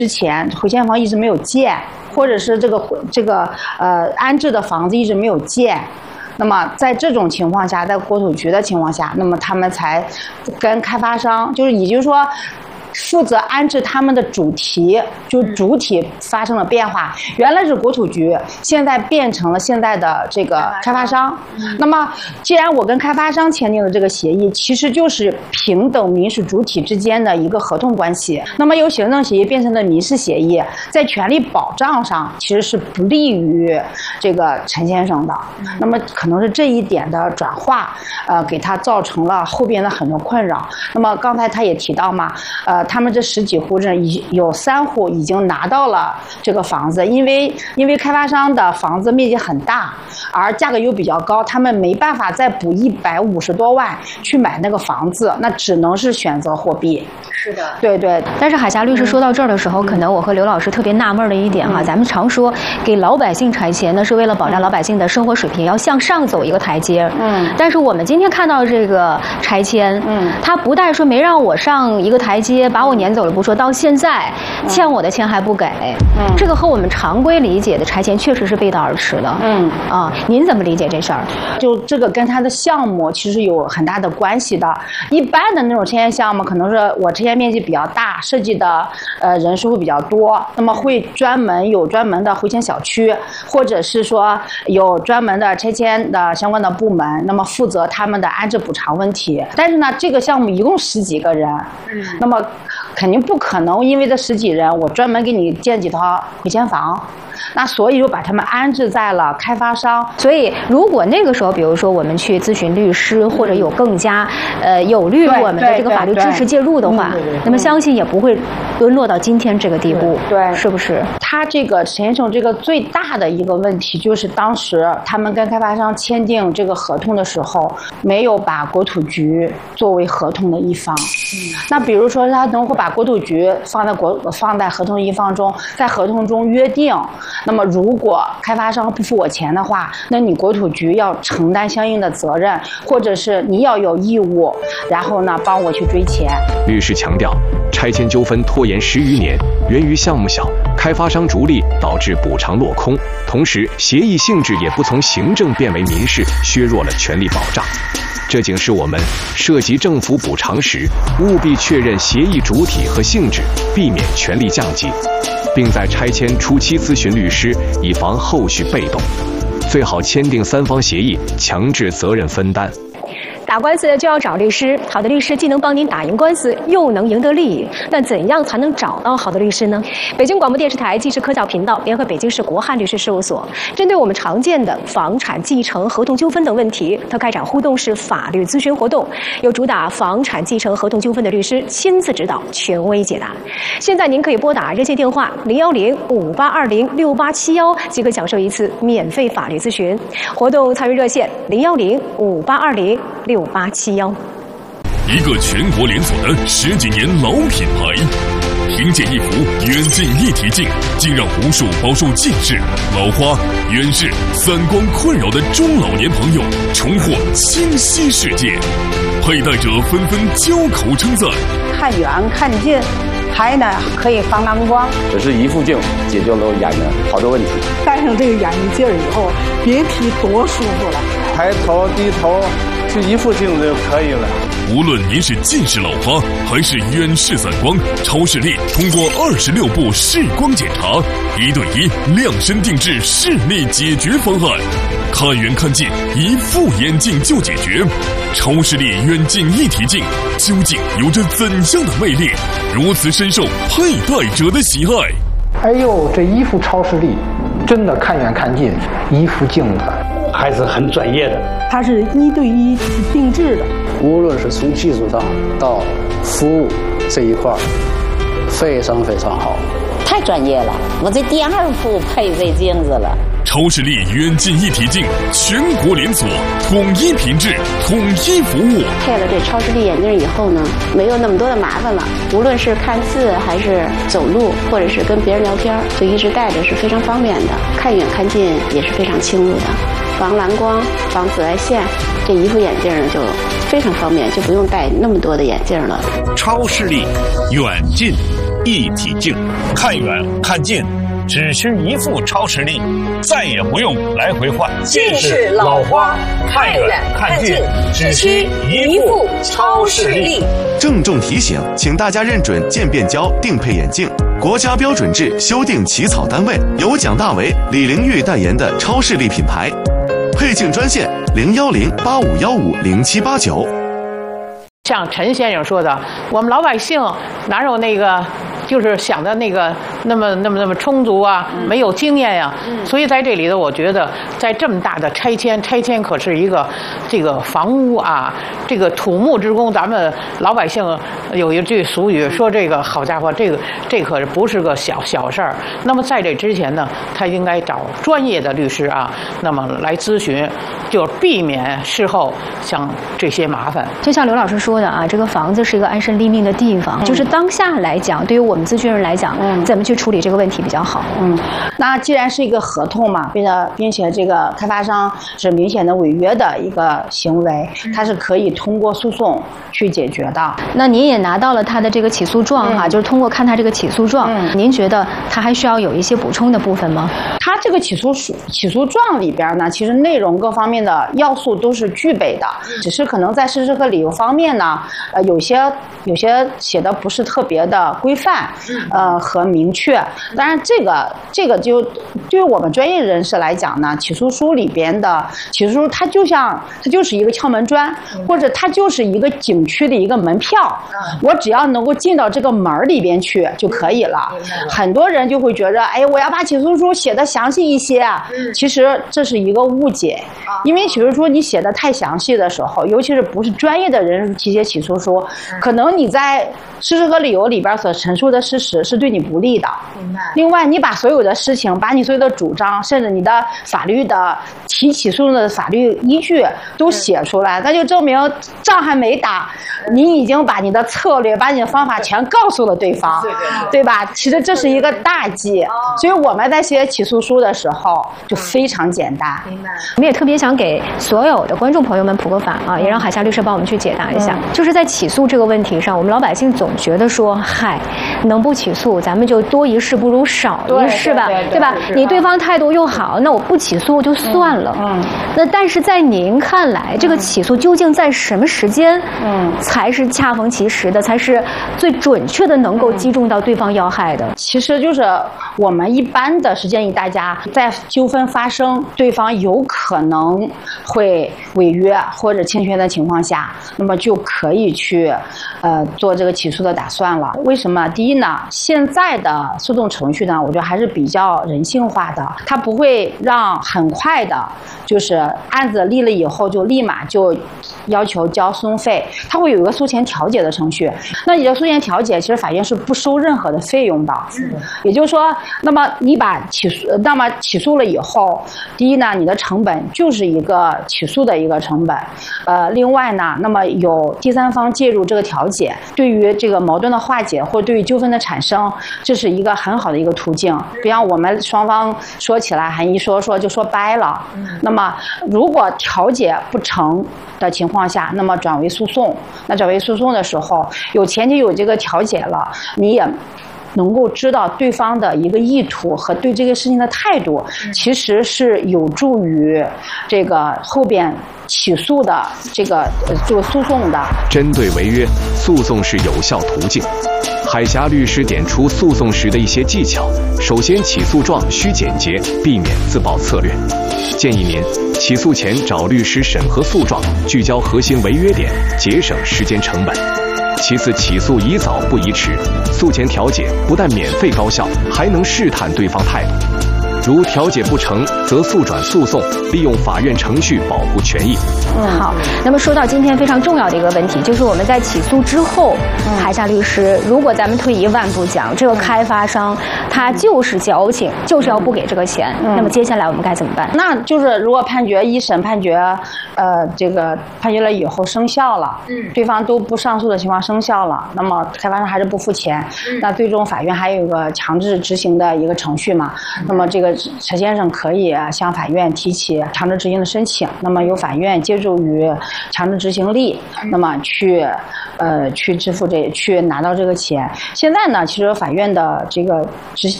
之前回迁房一直没有建，或者是这个安置的房子一直没有建。那么在这种情况下，在国土局的情况下，那么他们才跟开发商，也就是说，负责安置他们的主体发生了变化，原来是国土局，现在变成了现在的这个开发商。那么既然我跟开发商签订的这个协议，其实就是平等民事主体之间的一个合同关系。那么由行政协议变成了民事协议，在权利保障上其实是不利于这个陈先生的。那么可能是这一点的转化，给他造成了后边的很多困扰。那么刚才他也提到嘛，他们这10几户有3户已经拿到了这个房子，因为开发商的房子面积很大，而价格又比较高，他们没办法再补150多万去买那个房子，那只能是选择货币。 是的， 对对。 但是海霞律师说到这儿的时候，可能我和刘老师特别纳闷的一点哈，咱们常说给老百姓拆迁，那是为了保障老百姓的生活水平要向上走一个台阶。但是我们今天看到这个拆迁，他不但说没让我上一个台阶，把我撵走了不说，到现在欠我的钱还不给。这个和我们常规理解的拆迁确实是背道而驰的。您怎么理解这事儿？ 就这个跟他的项目其实有很大的关系的。一般的那种拆迁项目，可能是我拆迁面积比较大，涉及的人数会比较多，那么会有专门的回迁小区，或者是说有专门的拆迁的相关的部门，那么负责他们的安置补偿问题。但是呢，这个项目一共10几个人，那么肯定不可能因为这10几人我专门给你建几套回迁房，那所以就把他们安置在了开发商。 所以如果那个时候比如说我们去咨询律师，或者有更加有利于我们的这个法律支持介入的话，那么相信也不会沦落到今天这个地步。 对， 是不是？ 他这个陈先生这个最大的一个问题就是当时他们跟开发商签订这个合同的时候，没有把国土局作为合同的一方。那比如说他能够把国土局放在合同一方中，在合同中约定，那么如果开发商不付我钱的话，那你国土局要承担相应的责任，或者是你要有义务，然后呢帮我去追钱。 律师强调，拆迁纠纷拖延10余年，源于项目小，开发商逐利，导致补偿落空，同时协议性质也不从行政变为民事，削弱了权利保障。这警示我们，涉及政府补偿时，务必确认协议主体和性质，避免权利降级，并在拆迁初期咨询律师，以防后续被动。最好签订3方协议，强制责任分担。 打官司就要找律师，好的律师既能帮您打赢官司，又能赢得利益。但怎样才能找到好的律师呢？北京广播电视台纪实科教频道联合北京市国汉律师事务所，针对我们常见的房产继承、合同纠纷等问题，它开展互动式法律咨询活动，由主打房产继承、合同纠纷的律师亲自指导，权威解答。现在您可以拨打热线电话01058206871，即可享受一次免费法律咨询。活动参与热线01058206871。 一个全国连锁的10几年老品牌，凭借一幅远近一体镜，竟让无数饱受近视、老花、远视、散光困扰的中老年朋友重获清晰世界，佩戴者纷纷交口称赞。 看远看近，还呢可以防蓝光。 这是一副镜解决了我眼的好多问题。 戴上这个眼镜以后，别提多舒服了。 抬头低头就一副镜子就可以了。 无论您是近视老花还是远视散光，超视力通过26步视光检查，1对1量身定制视力解决方案，看远看近一副眼镜就解决。超视力远近一体镜究竟有着怎样的魅力，如此深受佩戴者的喜爱？ 哎呦，这一副超视力真的看远看近，一副镜子还是很专业的。 它是1对1定制的， 无论是从技术上到服务这一块，非常非常好， 太专业了。我这第2副配这镜子了。 超视力远近一体镜，全国连锁，统一品质，统一服务。 配了这超视力眼镜以后呢，没有那么多的麻烦了。无论是看字还是走路，或者是跟别人聊天，就一直戴着是非常方便的。看远看近也是非常清楚的，防蓝光、防紫外线，这一副眼镜呢就非常方便，就不用戴那么多的眼镜了。 超视力远近一体镜，看远看近，只需一副超视力，再也不用来回换。 近视老花，看远看近，只需一副超视力。 郑重提醒，请大家认准渐变焦定配眼镜，国家标准制修订起草单位，由蒋大为、李玲玉代言的超视力品牌。配镜专线010-8515-0789。 像陈先生说的，我们老百姓哪有那个就是想的那个那么充足啊，没有经验呀。所以在这里头，我觉得在这么大的拆迁可是一个这个房屋啊，这个土木之工，咱们老百姓有一句俗语说，这个好家伙，这可不是个小事儿。那么在这之前呢，他应该找专业的律师啊，那么来咨询，就避免事后像这些麻烦。 就像刘老师说的啊，这个房子是一个安身立命的地方，就是当下来讲，对于我们咨询人来讲，怎么去处理这个问题比较好？ 那既然是一个合同嘛，并且这个开发商是明显的违约的一个行为，它是可以通过诉讼去解决的。 那您也拿到了他的这个起诉状哈，就是通过看他这个起诉状，您觉得他还需要有一些补充的部分吗？ 他这个起诉状里边呢，其实内容各方面的要素都是具备的，只是可能在事实和理由方面呢，有些写的不是特别的规范，和明确。当然，这个就对于我们专业人士来讲呢，起诉书里边的起诉书，它就是一个敲门砖，或者它就是一个景区的一个门票，我只要能够进到这个门里边去就可以了。很多人就会觉着，哎，我要把起诉书写得详细一些，其实这是一个误解，因为起诉书你写的太详细的时候，尤其是不是专业的人提写起诉书，可能你在事实和理由里边所陈述的事实是对你不利的。另外，你把所有的事情，把你所有的主张，甚至你的法律的起诉的法律依据都写出来，那就证明仗还没打，你已经把你的策略、把你的方法全告诉了对方，对吧？其实这是一个大忌，所以我们在写起诉书的时候就非常简单。 我们也特别想给所有的观众朋友们普个法啊，也让海霞律师帮我们去解答一下，就是在起诉这个问题上，我们老百姓总觉得说，嗨，能不起诉咱们就多一事不如少一事吧，对吧？你对方态度又好，那我不起诉就算了。那但是在您看来，这个起诉究竟在什么时间，才是恰逢其时的，才是最准确的，能够击中到对方要害的？ 其实就是我们一般的是建议大家，在纠纷发生，对方有可能会违约或者侵权的情况下，那么就可以去做这个起诉的打算了。为什么？第一呢，现在的诉讼程序呢，我觉得还是比较人性化的，它不会让很快的，就是案子立了以后就立马就要求交诉讼费，它会有一个诉前调解的程序。那你的诉前调解，其实法院是不收任何的费用的。也就是说，那么你把起诉了以后，第一呢，你的成本就是一个起诉的一个成本。另外呢，那么有第三方介入这个调解，对于这个矛盾的化解或对于纠纷的产生，这是一个很好的一个途径。比方我们双方说起来，还一说就说掰了。那么如果调解不成的情况下，那么转为诉讼。那转为诉讼的时候，前提有这个调解了，你也能够知道对方的一个意图和对这个事情的态度，其实是有助于这个后边起诉的这个诉讼的。 针对违约，诉讼是有效途径。海霞律师点出诉讼时的一些技巧。首先，起诉状需简洁，避免自曝策略。建议您起诉前找律师审核诉状，聚焦核心违约点，节省时间成本。其次，起诉宜早不宜迟，诉前调解不但免费高效，还能试探对方态度。如调解不成，则速转诉讼，利用法院程序保护权益。 好，那么说到今天非常重要的一个问题，就是我们在起诉之后，海霞律师，如果咱们退一万步讲，这个开发商他就是矫情，就是要不给这个钱，那么接下来我们该怎么办？ 那就是如果一审判决，这个判决了以后生效了，对方都不上诉的情况生效了，那么开发商还是不付钱，那最终法院还有一个强制执行的一个程序嘛，那么这个个陈先生可以向法院提起强制执行的申请，那么由法院借助于强制执行力，那么去支付去拿到这个钱。现在呢，其实法院的这个